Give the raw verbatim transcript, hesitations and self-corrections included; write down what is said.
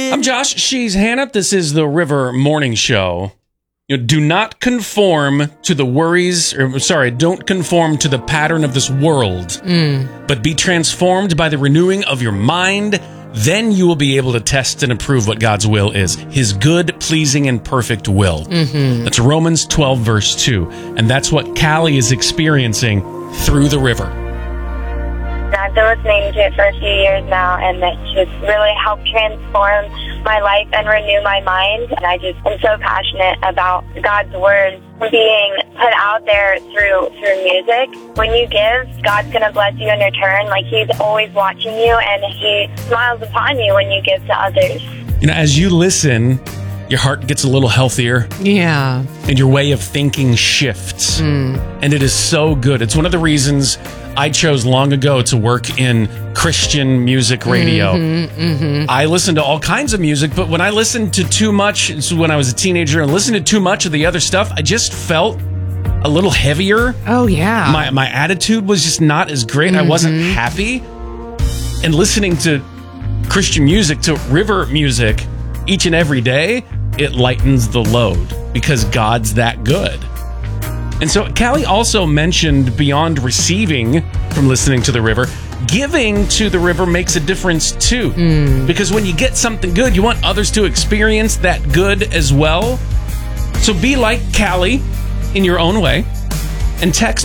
morning. I'm Josh. She's Hannah. This is the River Morning Show. You know, do not conform to the worries, or sorry, don't conform to the pattern of this world, mm. but be transformed by the renewing of your mind. Then you will be able to test and approve what God's will is, his good, pleasing, and perfect will. Mm-hmm. That's Romans twelve, verse two. And that's what Callie is experiencing through the river. I've been listening to it for a few years now, and it's just really helped transform my life and renew my mind. And I just am so passionate about God's word being put out there through through music. When you give, God's going to bless you in return. Like, he's always watching you, and he smiles upon you when you give to others. You know, as you listen, your heart gets a little healthier. Yeah. And your way of thinking shifts. Mm. And it is so good. It's one of the reasons I chose long ago to work in Christian music radio. Mm-hmm, mm-hmm. I listened to all kinds of music, but when I listened to too much, when I was a teenager and listened to too much of the other stuff, I just felt a little heavier. Oh, yeah. My my attitude was just not as great. Mm-hmm. I wasn't happy. And listening to Christian music, to river music, each and every day, it lightens the load because God's that good. And so Callie also mentioned beyond receiving from listening to the river, giving to the river makes a difference too. Mm. Because when you get something good, you want others to experience that good as well. So be like Callie in your own way and text